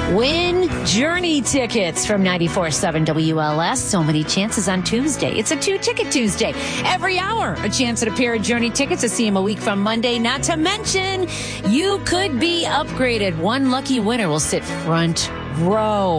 Win Journey tickets from 94.7 WLS. So many chances on Tuesday. It's a 2-ticket Tuesday. Every hour, a chance at a pair of Journey tickets to see him a week from Monday. Not to mention, you could be upgraded. One lucky winner will sit front row.